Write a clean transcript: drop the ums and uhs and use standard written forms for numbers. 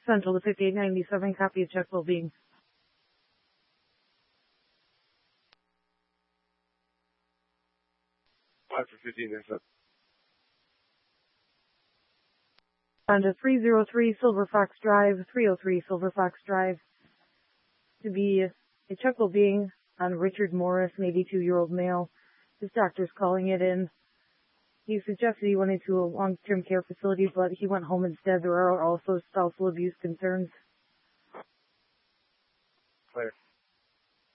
Central to 5897, copy of check well-being. Five for 1597. On to 303 Silver Fox Drive, 303 Silver Fox Drive. To be a check well-being on Richard Morris, an 82-year-old male. His doctor's calling it in. He suggested he went into a long-term care facility, but he went home instead. There are also spousal abuse concerns. Clear.